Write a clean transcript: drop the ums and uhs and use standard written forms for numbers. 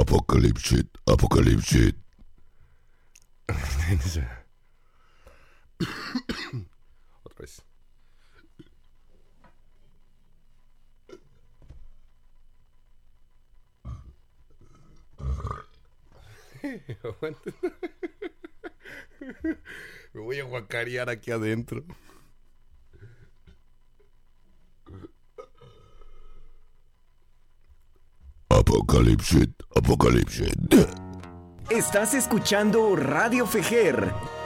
Apocalipsis. Apocalipsis. Otra vez. Aguanta. Me voy a guacarear aquí adentro. Apocalipsis. Apocalipsis. Estás escuchando Radio Fejer